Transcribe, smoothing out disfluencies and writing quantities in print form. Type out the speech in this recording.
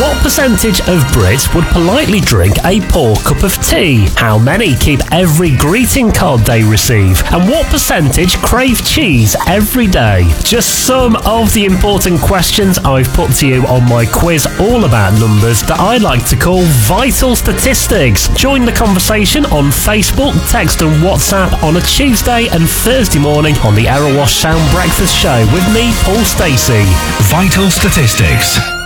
What percentage of Brits would politely drink a poor cup of tea? How many keep every greeting card they receive? And what percentage crave cheese every day? Just some of the important questions I've put to you on my quiz all about numbers that I like to call Vital Statistics. Join the conversation on Facebook, text and WhatsApp on a Tuesday and Thursday morning on the Errol Wash Sound Breakfast Show with me, Paul Stacey. Vital Statistics.